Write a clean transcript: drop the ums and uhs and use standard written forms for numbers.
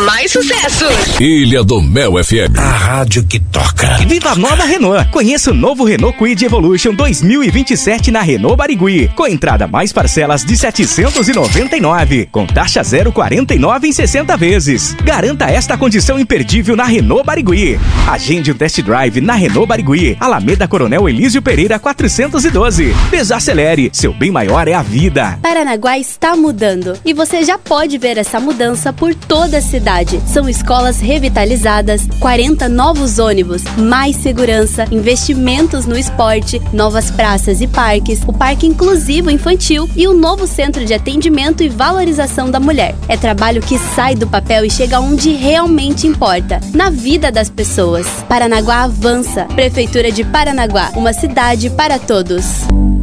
mais sucesso. Ilha do Mel FM. A rádio que toca. Viva a nova Renault. Conheça o novo Renault Kwid Evolution 2027 na Renault Barigui. Com entrada mais parcelas de 799. Com taxa 0,49 em 60 vezes. Garanta esta condição imperdível na Renault Barigui. Agende um test drive na Renault Barigui. Alameda Coronel Elísio Pereira 412. Desacelere. Seu bem maior é a vida. Paranaguá está mudando. E você já pode ver essa mudança por toda a cidade. São escolas revitalizadas, 40 novos ônibus, mais segurança, investimentos no esporte, novas praças e parques, o parque inclusivo infantil e o novo centro de atendimento e valorização da mulher. É trabalho que sai do papel e chega onde realmente importa, na vida das pessoas. Paranaguá avança. Prefeitura de Paranaguá, uma cidade para todos.